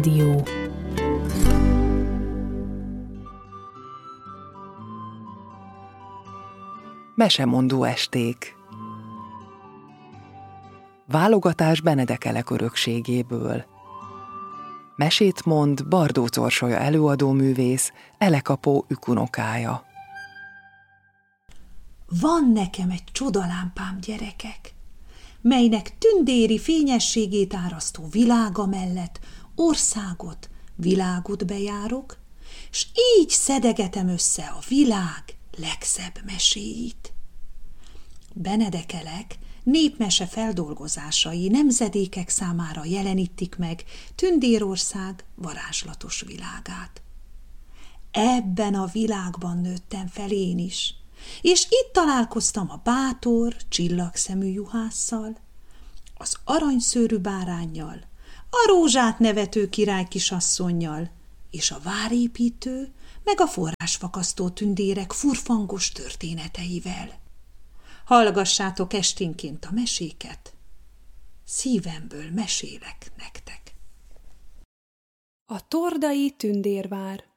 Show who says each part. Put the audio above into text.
Speaker 1: Dió.
Speaker 2: Mesemondó esték. Válogatás Benedek Elek örökségéből. Mesét mond Bardóc Orsolya előadóművész, Elekapó ükunokája.
Speaker 3: Van nekem egy csodalámpám, gyerekek, melynek tündéri fényességét árasztó világa mellett országot, világot bejárok, s így szedegetem össze a világ legszebb meséit. Benedek Elek népmese feldolgozásai nemzedékek számára jelenítik meg Tündérország varázslatos világát. Ebben a világban nőttem fel én is, és itt találkoztam a bátor, csillagszemű juhásszal, az aranyszőrű báránnyal, a rózsát nevető király kisasszonnyal, és a várépítő, meg a forrásfakasztó tündérek furfangos történeteivel. Hallgassátok esténként a meséket, szívemből mesélek nektek.
Speaker 4: A tordai tündérvár.